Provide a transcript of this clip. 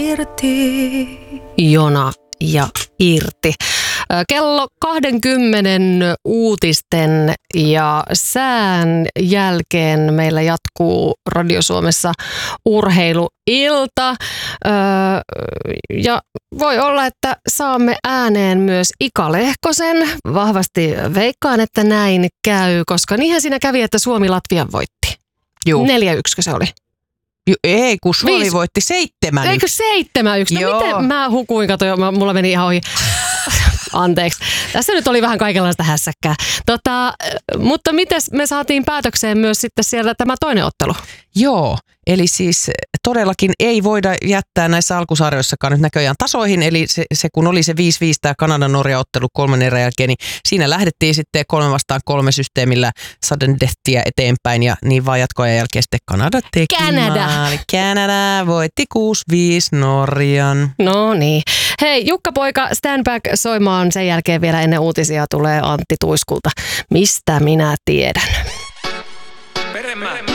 Irti. Jona ja Irti. Kello 20 uutisten ja sään jälkeen meillä jatkuu Radio Suomessa urheiluilta. Ja voi olla, että saamme ääneen myös Ika Lehkosen. Vahvasti veikkaan, että näin käy, koska niinhän siinä kävi, että Suomi Latvian voitti. 4-1 se oli. Ei, kun Suomi voitti 7-1. Eikö 7-1? No miten mä hukuin, mulla meni ihan ohi. Anteeksi. Tässä nyt oli vähän kaikenlaista hässäkkää. Mutta miten me saatiin päätökseen myös sitten siellä tämä toinen ottelu? Joo, eli siis todellakin ei voida jättää näissä alkusarjoissakaan nyt näköjään tasoihin. Eli se kun oli se 5-5 tämä Kanada-Norja-ottelu 3 erän jälkeen, niin siinä lähdettiin sitten 3-3 systeemillä sudden deathia eteenpäin. Ja niin vaan jatkoajan jälkeen sitten Kanada teki maali. Kanada voitti 6-5 Norjan. No niin. Hei, Jukka-poika, stand back soimaan. Sen jälkeen vielä ennen uutisia tulee Antti Tuiskulta. Mistä minä tiedän? Peremä.